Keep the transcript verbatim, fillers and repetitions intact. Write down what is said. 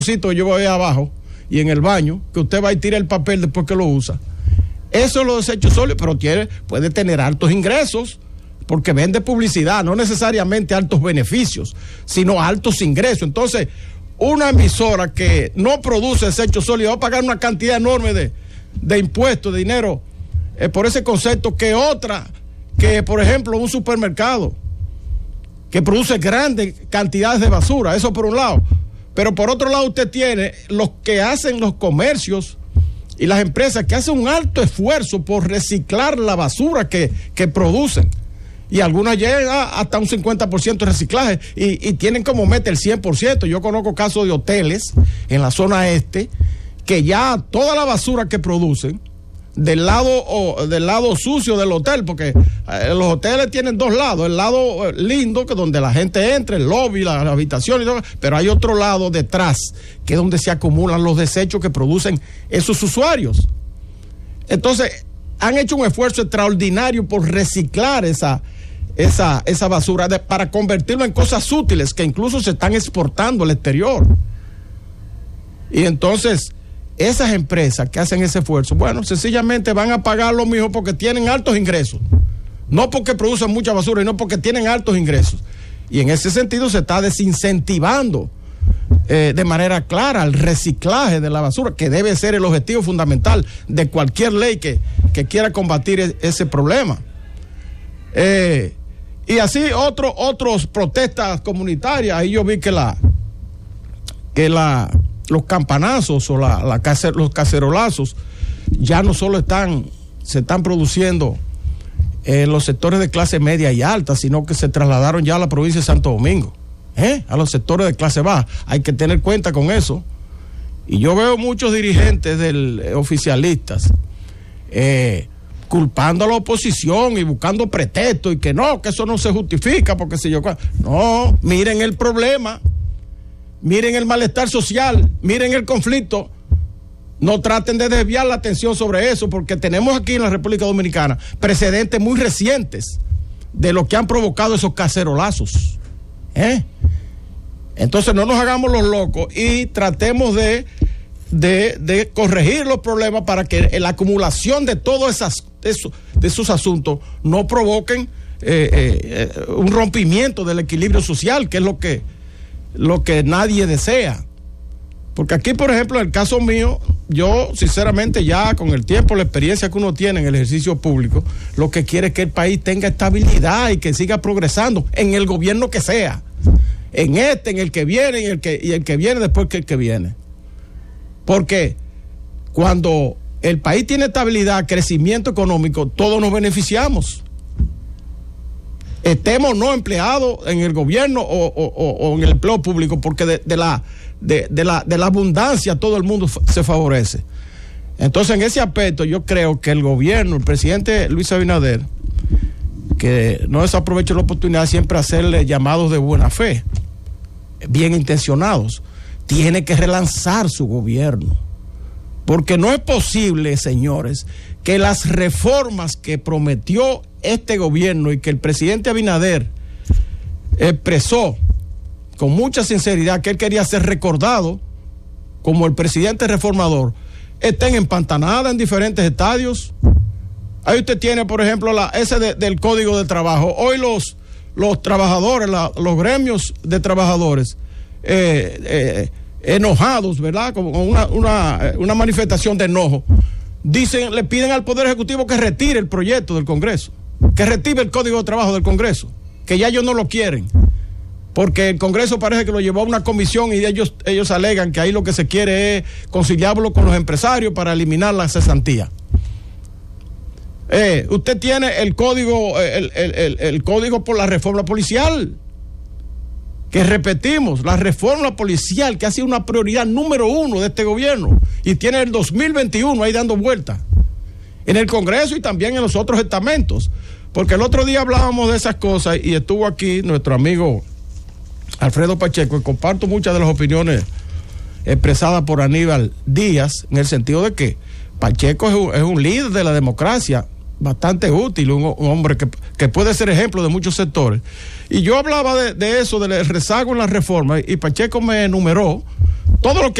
yo voy abajo y en el baño, que usted va y tira el papel después que lo usa. Eso es los desechos sólidos, pero tiene, puede tener altos ingresos, porque vende publicidad, no necesariamente altos beneficios, sino altos ingresos. Entonces, una emisora que no produce desechos sólidos va a pagar una cantidad enorme de, de impuestos, de dinero, eh, por ese concepto, que otra, que por ejemplo un supermercado, que produce grandes cantidades de basura, eso por un lado. Pero por otro lado usted tiene los que hacen los comercios y las empresas que hacen un alto esfuerzo por reciclar la basura que, que producen. Y algunas llegan hasta un cincuenta por ciento de reciclaje y, y tienen como meta el cien por ciento. Yo conozco casos de hoteles en la zona este que ya toda la basura que producen del lado o, del lado sucio del hotel, porque eh, los hoteles tienen dos lados, el lado eh, lindo, que donde la gente entra, el lobby, la, la habitación y todo, pero hay otro lado detrás, que es donde se acumulan los desechos que producen esos usuarios. Entonces, han hecho un esfuerzo extraordinario por reciclar esa, esa, esa basura de, para convertirlo en cosas útiles, que incluso se están exportando al exterior. Y entonces, esas empresas que hacen ese esfuerzo, bueno, sencillamente van a pagar lo mismo porque tienen altos ingresos, no porque producen mucha basura, sino porque tienen altos ingresos. Y en ese sentido se está desincentivando eh, de manera clara el reciclaje de la basura, que debe ser el objetivo fundamental de cualquier ley que, que quiera combatir ese problema. Eh, y así otros otros protestas comunitarias. Ahí yo vi que la que la los campanazos o la, la cacer, los cacerolazos ya no solo están se están produciendo en los sectores de clase media y alta, sino que se trasladaron ya a la provincia de Santo Domingo, ¿eh? A los sectores de clase baja. Hay que tener cuenta con eso. Y yo veo muchos dirigentes del eh, oficialistas eh, culpando a la oposición y buscando pretextos y que no, que eso no se justifica porque si yo... No, miren el problema. Miren el malestar social, miren el conflicto. No traten de desviar la atención sobre eso, porque tenemos aquí en la República Dominicana precedentes muy recientes de lo que han provocado esos cacerolazos. ¿Eh? Entonces no nos hagamos los locos y tratemos de, de, de corregir los problemas para que la acumulación de todos esas, eso, de esos asuntos no provoquen eh, eh, un rompimiento del equilibrio social, que es lo que lo que nadie desea. Porque aquí, por ejemplo, en el caso mío, yo sinceramente ya con el tiempo, la experiencia que uno tiene en el ejercicio público, lo que quiere es que el país tenga estabilidad y que siga progresando en el gobierno que sea, en este, en el que viene, en el que, y el que viene después que el que viene. Porque cuando el país tiene estabilidad, crecimiento económico, todos nos beneficiamos. Estemos no empleados en el gobierno o, o, o en el empleo público, porque de, de, la, de, de, la, de la abundancia todo el mundo se favorece. Entonces, en ese aspecto, yo creo que el gobierno, el presidente Luis Abinader, que no desaproveche la oportunidad siempre hacerle llamados de buena fe, bien intencionados, tiene que relanzar su gobierno. Porque no es posible, señores, que las reformas que prometió este gobierno y que el presidente Abinader expresó con mucha sinceridad que él quería ser recordado como el presidente reformador, estén empantanadas en diferentes estadios. Ahí usted tiene, por ejemplo, la ese de, del Código de Trabajo. Hoy los, los trabajadores, la, los gremios de trabajadores eh, eh, enojados, ¿verdad? Como una, una, una manifestación de enojo. Dicen, le piden al Poder Ejecutivo que retire el proyecto del Congreso, que retire el Código de Trabajo del Congreso, que ya ellos no lo quieren, porque el Congreso parece que lo llevó a una comisión y ellos, ellos alegan que ahí lo que se quiere es conciliarlo con los empresarios para eliminar la cesantía. Eh, usted tiene el código, el, el, el, el código por la reforma policial, que repetimos, la reforma policial que ha sido una prioridad número uno de este gobierno y tiene el dos mil veintiuno ahí dando vuelta en el Congreso y también en los otros estamentos, porque el otro día hablábamos de esas cosas y estuvo aquí nuestro amigo Alfredo Pacheco, y comparto muchas de las opiniones expresadas por Aníbal Díaz, en el sentido de que Pacheco es un, es un líder de la democracia bastante útil, un, un hombre que, que puede ser ejemplo de muchos sectores. Y yo hablaba de, de eso, del rezago en la reforma, y Pacheco me enumeró todo lo que